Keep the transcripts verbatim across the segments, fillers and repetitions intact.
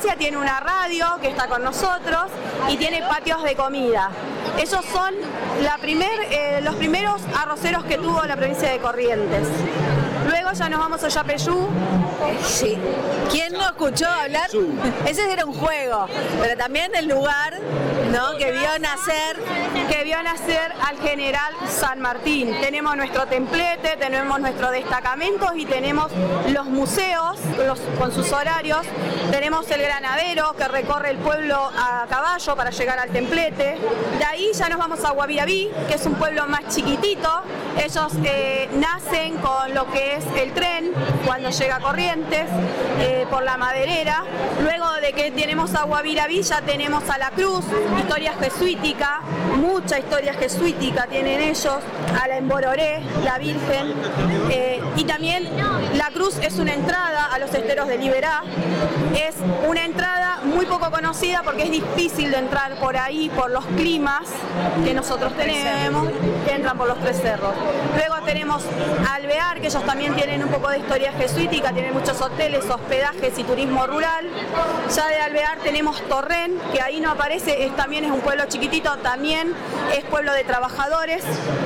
Intendencia tiene una radio que está con nosotros y tiene patios de comida. Ellos son la primer, eh, los primeros arroceros que tuvo la provincia de Corrientes. Luego ya nos vamos a Yapeyú. Sí. ¿Quién no escuchó hablar? Ese era un juego, pero también el lugar, ¿no?, que vio nacer, que vio nacer al general San Martín. Tenemos nuestro templete, tenemos nuestros destacamentos y tenemos los museos los, con sus horarios. Tenemos el granadero que recorre el pueblo a caballo para llegar al templete. De ahí ya nos vamos a Guavirabí, que es un pueblo más chiquitito. Ellos eh, nacen con lo que es el tren cuando llega a Corrientes, eh, por la Maderera. Luego de que tenemos a Guavirabí ya tenemos a la Cruz, historia jesuítica, mucha historia jesuítica tienen ellos, a la Embororé, la Virgen, eh, y también la Cruz es una entrada a los esteros de Liberá. Es una entrada muy poco conocida porque es difícil de entrar por ahí por los climas que nosotros tenemos, que entran por los tres cerros. Luego tenemos Alvear, que ellos también tienen un poco de historia jesuítica, tienen muchos hoteles, hospedajes y turismo rural. Ya de Alvear tenemos Torrén, que ahí no aparece, es, también es un pueblo chiquitito, también es pueblo de trabajadores.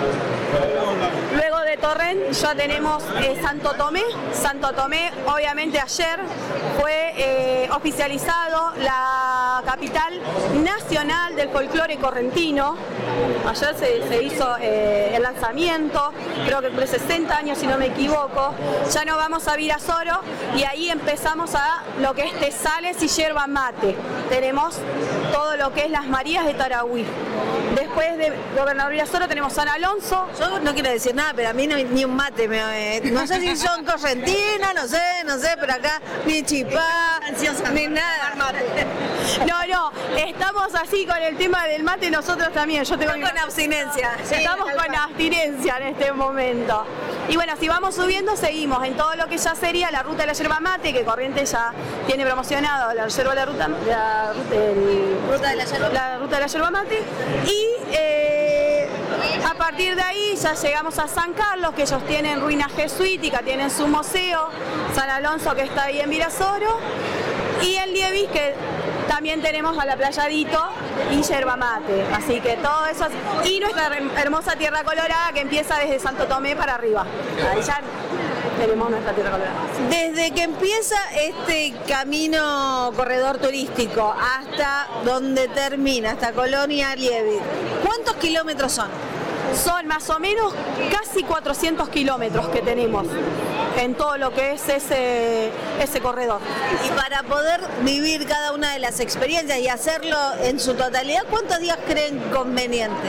Luego de Torrén ya tenemos eh, Santo Tomé. Santo Tomé, obviamente ayer fue eh, oficializado la capital nacional del folclore correntino. Ayer se, se hizo eh, el lanzamiento, creo que por sesenta años si no me equivoco. Ya nos vamos a Virasoro y ahí empezamos a lo que es Tesales y yerba mate. Tenemos todo lo que es las Marías de Tarahui. Después de Gobernador Virasoro tenemos San Alonso. Yo no quiero decir nada, pero a mí no, ni un mate me, no sé si son correntinos, no sé, no sé, pero acá ni chipá, ni nada. No, no, estamos así con el tema del mate nosotros también. Yo tengo mi... con abstinencia. Estamos sí, con abstinencia en este momento. Y bueno, si vamos subiendo, seguimos en todo lo que ya sería la ruta de la yerba mate, que Corrientes ya tiene promocionado la yerba de la ruta, la, el, ruta, de la, yerba. la ruta de la yerba mate. Y eh, a partir de ahí ya llegamos a San Carlos, que ellos tienen ruinas jesuíticas, tienen su museo, San Alonso, que está ahí en Virasoro, y en Lievis, que también tenemos a la Playadito y yerba mate, así que todo eso, y nuestra hermosa Tierra Colorada que empieza desde Santo Tomé para arriba. Ahí ya tenemos nuestra Tierra Colorada. Desde que empieza este camino corredor turístico hasta donde termina, hasta Colonia Lievis, ¿cuántos kilómetros son? Son más o menos casi cuatrocientos kilómetros que tenemos en todo lo que es ese, ese corredor. Y para poder vivir cada una de las experiencias y hacerlo en su totalidad, ¿cuántos días creen conveniente?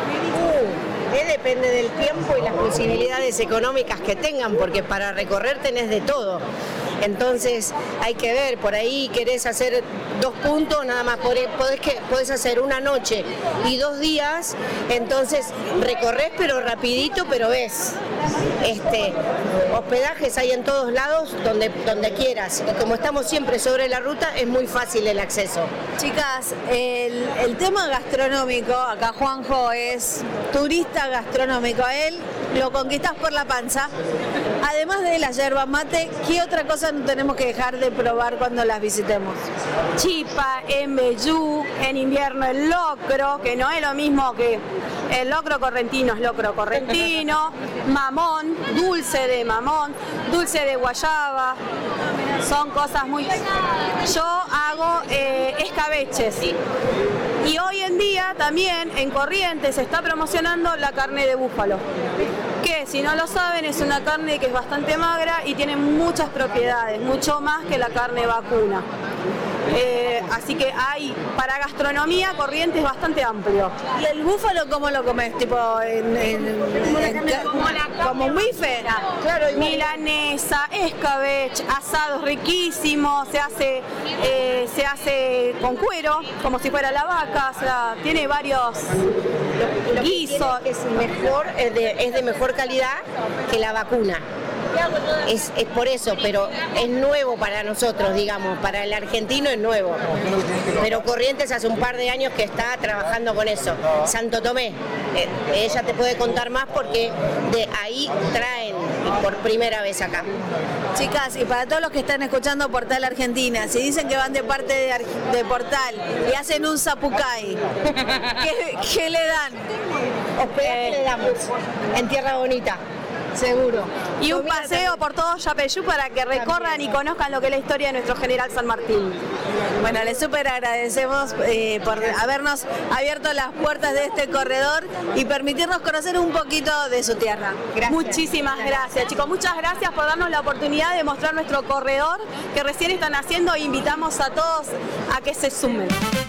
Uh, eh, depende del tiempo y las posibilidades económicas que tengan, porque para recorrer tenés de todo. Entonces hay que ver, por ahí querés hacer dos puntos, nada más podés, que, podés hacer una noche y dos días, entonces recorres pero rapidito, pero ves. Este, hospedajes hay en todos lados, donde, donde quieras. Y como estamos siempre sobre la ruta, es muy fácil el acceso. Chicas, el, el tema gastronómico, acá Juanjo es turista gastronómico, a él lo conquistás por la panza. Además de la yerba mate, ¿qué otra cosa no tenemos que dejar de probar cuando las visitemos? Chipa, embellú, en invierno el locro, que no es lo mismo que el locro correntino, es locro correntino, mamón, dulce de mamón, dulce de guayaba, son cosas muy... Yo hago eh, escabeches. Y hoy en día también en Corrientes se está promocionando la carne de búfalo, que si no lo saben es una carne que es bastante magra y tiene muchas propiedades, mucho más que la carne vacuna. Eh, así que hay, para gastronomía, Corrientes bastante amplio. ¿Y el búfalo cómo lo comes? Tipo en, en, en, en como, como un bife. Claro, milanesa, escabeche, asados riquísimos, se hace, eh, se hace con cuero, como si fuera la vaca, o sea, tiene varios guisos. Es mejor, es de, es de mejor calidad que la vacuna. Es, es por eso, pero es nuevo para nosotros, digamos, para el argentino es nuevo. Pero Corrientes hace un par de años que está trabajando con eso. Santo Tomé, eh, ella te puede contar más porque de ahí traen por primera vez acá. Chicas, y para todos los que están escuchando Portal Argentina, si dicen que van de parte de, Ar de Portal y hacen un zapucay, ¿qué, qué le dan? Hospedaje le damos en Tierra Bonita. Seguro. Y un paseo por todo Yapeyú para que recorran y conozcan lo que es la historia de nuestro general San Martín. Bueno, les súper agradecemos eh, por habernos abierto las puertas de este corredor y permitirnos conocer un poquito de su tierra. Gracias. Muchísimas gracias, chicos. Muchas gracias por darnos la oportunidad de mostrar nuestro corredor que recién están haciendo e invitamos a todos a que se sumen.